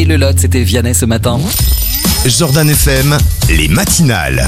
et le Lot, c'était Vianney ce matin. Jordan FM, les matinales.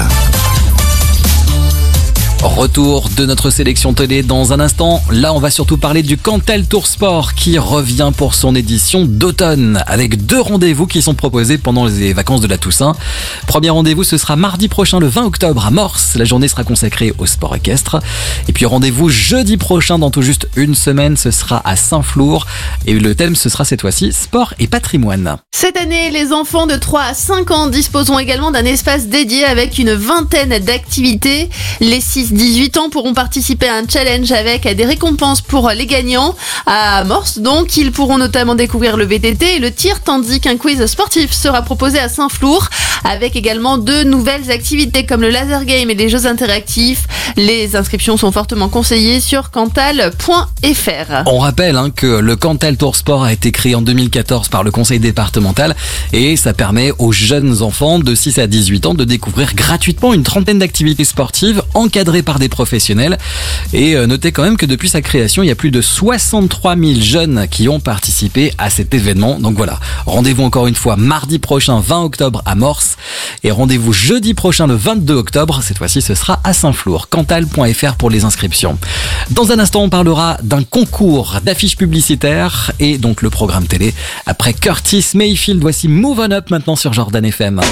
Retour de notre sélection télé dans un instant. Là, on va surtout parler du Cantel Tour Sport qui revient pour son édition d'automne avec 2 rendez-vous qui sont proposés pendant les vacances de la Toussaint. Premier rendez-vous, ce sera mardi prochain, le 20 octobre à Morse. La journée sera consacrée au sport équestre. Et puis rendez-vous jeudi prochain, dans tout juste une semaine, ce sera à Saint-Flour. Et le thème, ce sera cette fois-ci sport et patrimoine. Cette année, les enfants de 3 à 5 ans disposeront également d'un espace dédié avec une vingtaine d'activités. Les 6-18 ans pourront participer à un challenge avec des récompenses pour les gagnants. À Morse, donc, ils pourront notamment découvrir le VTT et le tir, tandis qu'un quiz sportif sera proposé à Saint-Flour, avec également 2 nouvelles activités comme le laser game et les jeux interactifs. Les inscriptions sont fortement conseillées sur cantal.fr. On rappelle que le Cantel Tour Sport a été créé en 2014 par le conseil départemental et ça permet aux jeunes enfants de 6 à 18 ans de découvrir gratuitement une trentaine d'activités sportives encadrées par des professionnels. Et notez quand même que depuis sa création, il y a plus de 63 000 jeunes qui ont participé à cet événement. Donc voilà, rendez-vous encore une fois mardi prochain 20 octobre à Morse et rendez-vous jeudi prochain le 22 octobre. Cette fois-ci, ce sera à Saint-Flour. Cantal.fr pour les inscriptions. Dans un instant, on parlera d'un concours d'affiches publicitaires et donc le programme télé. Après Curtis Mayfield, voici Move On Up maintenant sur Jordan FM.